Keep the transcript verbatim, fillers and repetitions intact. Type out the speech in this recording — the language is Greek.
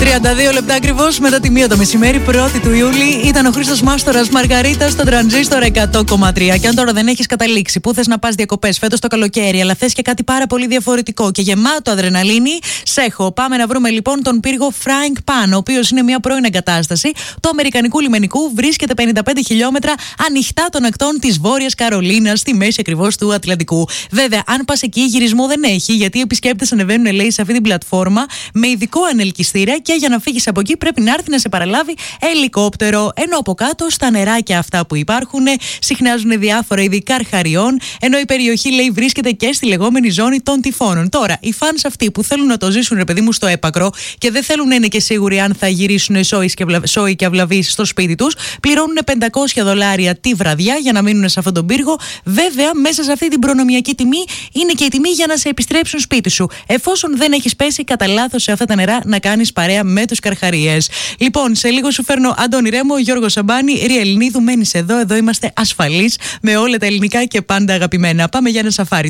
τριάντα δύο λεπτά ακριβώς μετά τη μία το μεσημέρι, πρώτη του Ιούλη, ήταν ο Χρήστος Μάστορας Μαργαρίτα στο Τρανζίστορ εκατό κόμμα τρία. Και αν τώρα δεν έχεις καταλήξει πού θες να πας διακοπές φέτος το καλοκαίρι, αλλά θες και κάτι πάρα πολύ διαφορετικό και γεμάτο αδρεναλίνη, σε έχω. Πάμε να βρούμε λοιπόν τον πύργο Frying Pan, ο οποίος είναι μια πρώην εγκατάσταση του Αμερικανικού λιμενικού. Βρίσκεται πενήντα πέντε χιλιόμετρα ανοιχτά των ακτών της Βόρειας Καρολίνας, στη μέση ακριβώς του Ατλαντικού. Βέβαια, αν πας εκεί, γυρισμό δεν έχει, γιατί οι επισκέπτες ανεβαίνουν, λέει, σε αυτή την πλατφόρμα με ειδικό ανελκυστήρα και για να φύγεις από εκεί πρέπει να έρθει να σε παραλάβει ελικόπτερο. Ενώ από κάτω, στα νεράκια αυτά που υπάρχουν, συχνάζουν διάφορα είδη καρχαριών, ενώ η περιοχή, λέει, βρίσκεται και στη λεγόμενη ζώνη των τυφώνων. Τώρα, οι φανς αυτοί που θέλουν να το ζήσουν, ρε παιδί μου, στο έπακρο και δεν θέλουν να είναι και σίγουροι αν θα γυρίσουν σόι και αυλαβείς στο σπίτι τους, πληρώνουν πεντακόσια δολάρια τη βραδιά για να μείνουν σε αυτόν τον πύργο. Βέβαια, μέσα σε αυτή την προνομιακή τιμή είναι και η τιμή για να σε επιστρέψουν σπίτι σου, εφόσον δεν έχεις πέσει κατά λάθος σε αυτά τα νερά να κάνεις παρέα με τους καρχαριές. Λοιπόν, σε λίγο σου φέρνω Αντώνη Ρέμο, Γιώργο Σαμπάνη, Ρία Ελληνίδου. Μένεις εδώ, εδώ είμαστε ασφαλείς με όλα τα ελληνικά και πάντα αγαπημένα. Πάμε για ένα σαφάρι.